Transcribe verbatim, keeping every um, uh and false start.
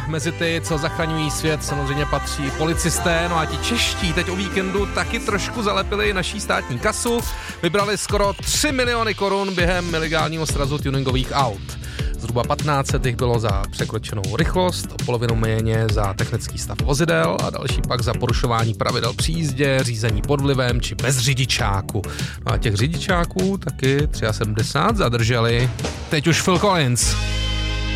mezi ty, co zachraňují svět, samozřejmě patří policisté, no a ti čeští teď o víkendu taky trošku zalepili naší státní kasu, vybrali skoro tři miliony korun během ilegálního srazu tuningových aut. Zhruba patnáct set jich bylo za překročenou rychlost, o polovinu méně za technický stav vozidel a další pak za porušování pravidel při jízdě, řízení pod vlivem či bez řidičáku. No a těch řidičáků taky sedmdesát tři zadrželi. Teď už Phil Collins.